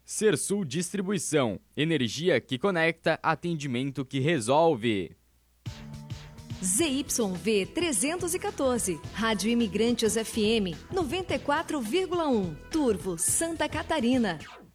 Sersul Distribuição, energia que conecta, atendimento que resolve. ZYV 314, Rádio Imigrantes FM 94,1, Turvo, Santa Catarina.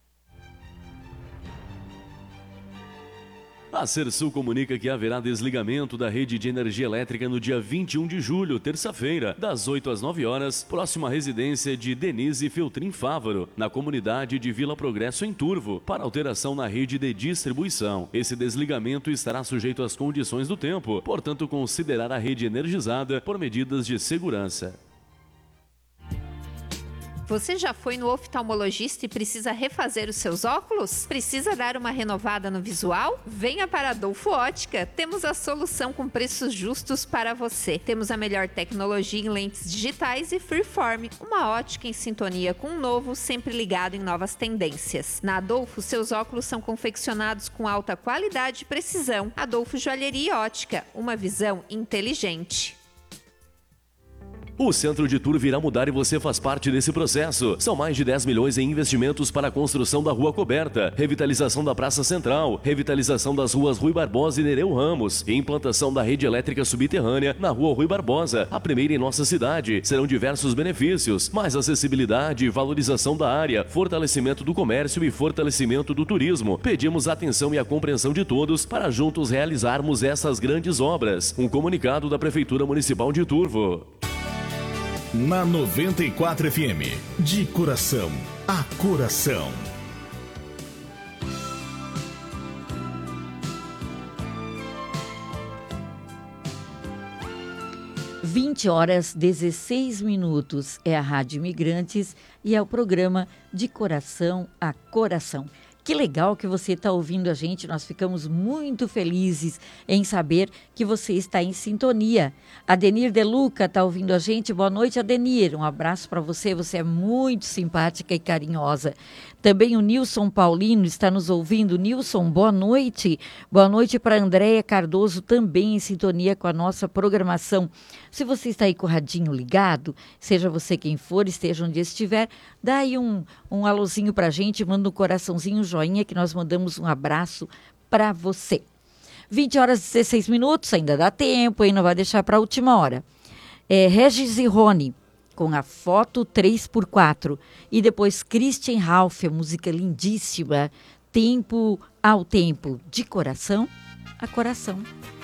A Sersul comunica que haverá desligamento da rede de energia elétrica no dia 21 de julho, terça-feira, das 8 às 9 horas, próxima à residência de Denise Feltrin Fávaro, na comunidade de Vila Progresso, em Turvo, para alteração na rede de distribuição. Esse desligamento estará sujeito às condições do tempo, portanto, considerar a rede energizada por medidas de segurança. Você já foi no oftalmologista e precisa refazer os seus óculos? Precisa dar uma renovada no visual? Venha para a Adolfo Ótica. Temos a solução com preços justos para você. Temos a melhor tecnologia em lentes digitais e Freeform, uma ótica em sintonia com o novo, sempre ligado em novas tendências. Na Adolfo, seus óculos são confeccionados com alta qualidade e precisão. Adolfo Joalheria e Ótica, uma visão inteligente. O Centro de Turvo irá mudar e você faz parte desse processo. São mais de 10 milhões em investimentos para a construção da Rua Coberta, revitalização da Praça Central, revitalização das ruas Rui Barbosa e Nereu Ramos e implantação da rede elétrica subterrânea na Rua Rui Barbosa, a primeira em nossa cidade. Serão diversos benefícios, mais acessibilidade, valorização da área, fortalecimento do comércio e fortalecimento do turismo. Pedimos a atenção e a compreensão de todos para juntos realizarmos essas grandes obras. Um comunicado da Prefeitura Municipal de Turvo. Na 94 FM, de coração a coração. h16 é a Rádio Imigrantes e é o programa De Coração a Coração. Que legal que você está ouvindo a gente, nós ficamos muito felizes em saber que você está em sintonia. Adenir De Luca está ouvindo a gente, boa noite Adenir, um abraço para você, você é muito simpática e carinhosa. Também o Nilson Paulino está nos ouvindo. Nilson, boa noite para Andréia Cardoso, também em sintonia com a nossa programação. Se você está aí com o radinho ligado, seja você quem for, esteja onde estiver, dá aí um alôzinho para a gente, manda um coraçãozinho, um joinha, que nós mandamos um abraço para você. 20h16, ainda dá tempo, hein? Não vai deixar para a última hora. Regis e Rony, com a foto 3x4. E depois Christian Ralph, a música lindíssima, Tempo ao Tempo, de coração a coração.